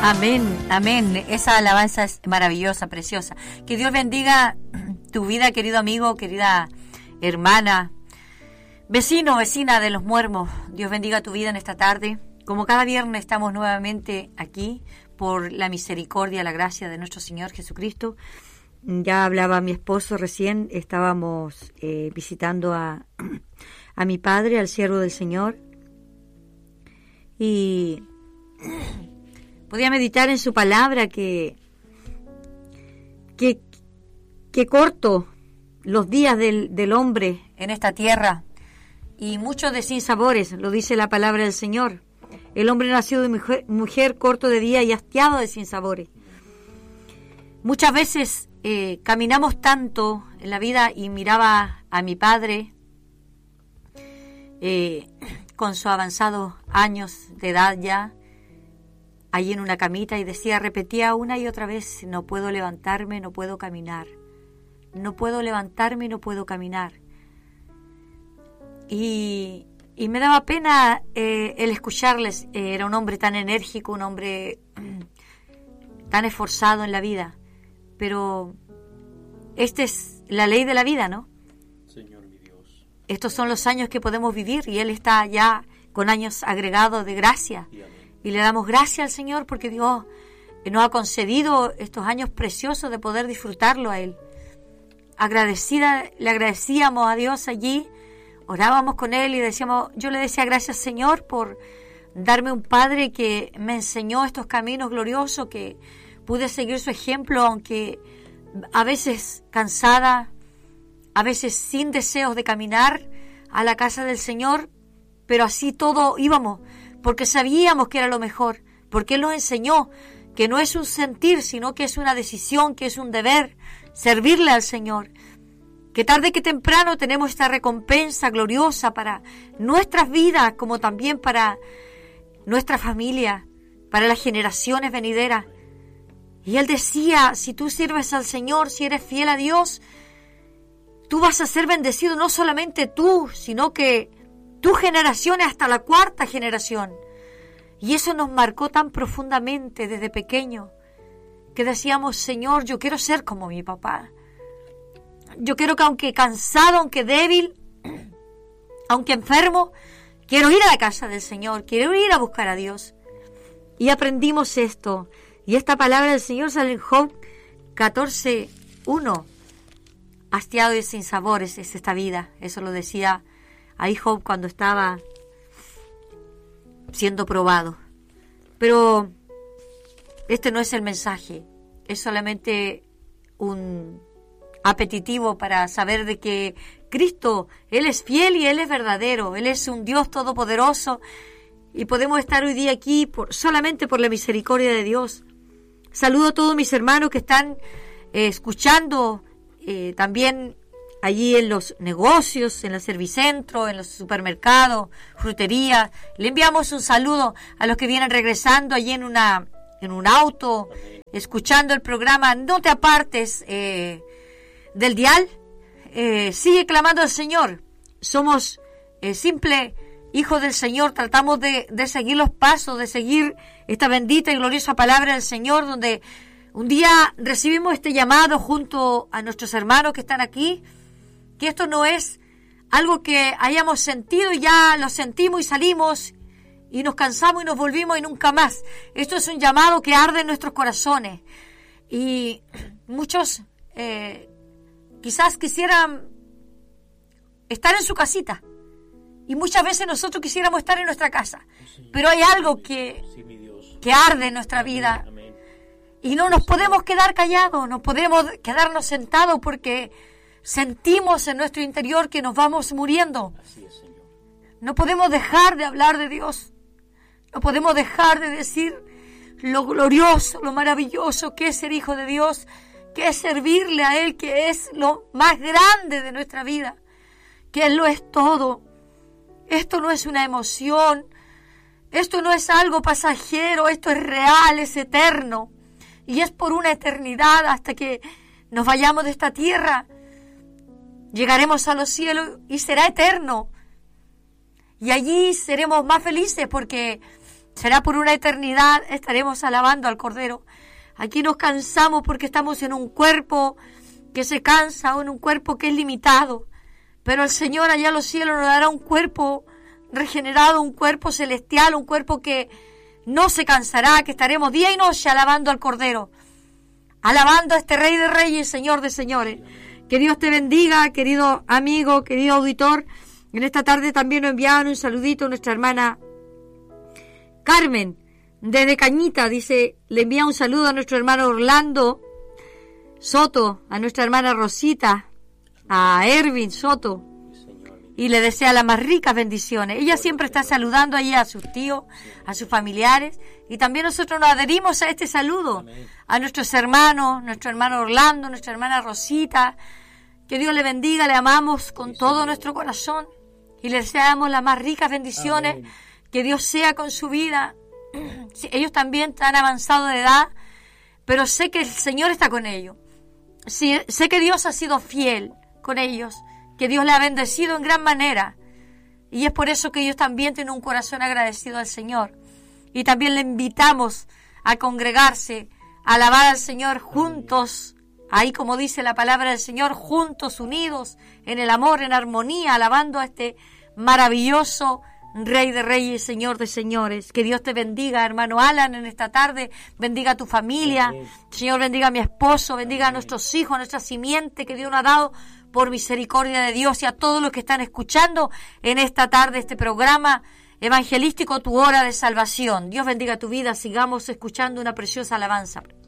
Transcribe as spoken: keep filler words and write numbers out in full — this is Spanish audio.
Amén, amén. Esa alabanza es maravillosa, preciosa. Que Dios bendiga tu vida, querido amigo, querida hermana, vecino, vecina de Los Muermos. Dios bendiga tu vida en esta tarde. Como cada viernes estamos nuevamente aquí por la misericordia, la gracia de nuestro Señor Jesucristo. Ya hablaba mi esposo recién, estábamos eh, visitando a, a mi padre, al siervo del Señor, y podía meditar en su palabra que, que, que corto los días del, del hombre en esta tierra y muchos de sinsabores, lo dice la palabra del Señor. El hombre nació de mujer, mujer corto de día y hastiado de sinsabores. Muchas veces eh, caminamos tanto en la vida y miraba a mi padre eh, con sus avanzados años de edad ya, allí en una camita, y decía, repetía una y otra vez, no puedo levantarme, no puedo caminar, no puedo levantarme, no puedo caminar. Y, y me daba pena eh, el escucharles. Eh, era un hombre tan enérgico, un hombre tan esforzado en la vida, pero esta es la ley de la vida, ¿no? Señor mi Dios. Estos son los años que podemos vivir y Él está ya con años agregados de gracia. Y le damos gracias al Señor porque Dios nos ha concedido estos años preciosos de poder disfrutarlo a Él. Agradecida, le agradecíamos a Dios allí, orábamos con Él y decíamos, yo le decía gracias Señor por darme un Padre que me enseñó estos caminos gloriosos, que pude seguir su ejemplo, aunque a veces cansada, a veces sin deseos de caminar a la casa del Señor, pero así todo íbamos, porque sabíamos que era lo mejor, porque Él nos enseñó que no es un sentir, sino que es una decisión, que es un deber, servirle al Señor. Que tarde que temprano tenemos esta recompensa gloriosa para nuestras vidas, como también para nuestra familia, para las generaciones venideras. Y Él decía, si tú sirves al Señor, si eres fiel a Dios, tú vas a ser bendecido, no solamente tú, sino que tus generaciones hasta la cuarta generación. Y eso nos marcó tan profundamente desde pequeño, que decíamos, Señor, yo quiero ser como mi papá. Yo quiero que aunque cansado, aunque débil, aunque enfermo, quiero ir a la casa del Señor, quiero ir a buscar a Dios. Y aprendimos esto. Y esta palabra del Señor sale en Job catorce uno. Hastiado y sin sabores es esta vida. Eso lo decía ahí Job cuando estaba siendo probado. Pero este no es el mensaje. Es solamente un apetitivo para saber de que Cristo, Él es fiel y Él es verdadero. Él es un Dios todopoderoso. Y podemos estar hoy día aquí por, solamente por la misericordia de Dios. Saludo a todos mis hermanos que están eh, escuchando eh, también allí en los negocios, en los servicentros, en los supermercados, fruterías. Le enviamos un saludo a los que vienen regresando allí en una en un auto, escuchando el programa. No te apartes eh, del dial. Eh, sigue clamando al Señor. Somos eh, simple hijos del Señor. Tratamos de, de seguir los pasos, de seguir esta bendita y gloriosa palabra del Señor, donde un día recibimos este llamado junto a nuestros hermanos que están aquí, que esto no es algo que hayamos sentido y ya lo sentimos y salimos y nos cansamos y nos volvimos y nunca más. Esto es un llamado que arde en nuestros corazones. Y muchos eh, quizás quisieran estar en su casita. Y muchas veces nosotros quisiéramos estar en nuestra casa. Pero hay algo que, que arde en nuestra vida. Y no nos podemos quedar callados, no podemos quedarnos sentados porque sentimos en nuestro interior que nos vamos muriendo. No podemos dejar de hablar de Dios. No podemos dejar de decir lo glorioso, lo maravilloso que es ser hijo de Dios, que es servirle a Él, que es lo más grande de nuestra vida, que Él lo es todo. Esto no es una emoción, esto no es algo pasajero, esto es real, es eterno. Y es por una eternidad hasta que nos vayamos de esta tierra. Llegaremos a los cielos y será eterno. Y allí seremos más felices porque será por una eternidad, estaremos alabando al Cordero. Aquí nos cansamos porque estamos en un cuerpo que se cansa, o en un cuerpo que es limitado. Pero el Señor allá en los cielos nos dará un cuerpo regenerado, un cuerpo celestial, un cuerpo que no se cansará, que estaremos día y noche alabando al Cordero, alabando a este Rey de Reyes, Señor de Señores. Que Dios te bendiga, querido amigo, querido auditor. En esta tarde también nos enviaban un saludito a nuestra hermana Carmen, desde Cañita, dice, le envía un saludo a nuestro hermano Orlando Soto, a nuestra hermana Rosita, a Ervin Soto, y le desea las más ricas bendiciones. Ella siempre está saludando allí a sus tíos, a sus familiares, y también nosotros nos adherimos a este saludo, a nuestros hermanos, nuestro hermano Orlando, nuestra hermana Rosita. Que Dios le bendiga, le amamos con todo nuestro corazón y le deseamos las más ricas bendiciones. Amén. Que Dios sea con su vida. Ellos también están avanzados de edad, pero sé que el Señor está con ellos. Sí, sé que Dios ha sido fiel con ellos, que Dios le ha bendecido en gran manera, y es por eso que ellos también tienen un corazón agradecido al Señor. Y también le invitamos a congregarse, a alabar al Señor juntos, ahí como dice la palabra del Señor, juntos, unidos, en el amor, en armonía, alabando a este maravilloso Rey de Reyes, Señor de Señores. Que Dios te bendiga, hermano Alan, en esta tarde. Bendiga a tu familia. Amén. Señor, bendiga a mi esposo, bendiga Amén. A nuestros hijos, a nuestra simiente que Dios nos ha dado por misericordia de Dios, y a todos los que están escuchando en esta tarde este programa evangelístico, Tu Hora de Salvación. Dios bendiga tu vida. Sigamos escuchando una preciosa alabanza.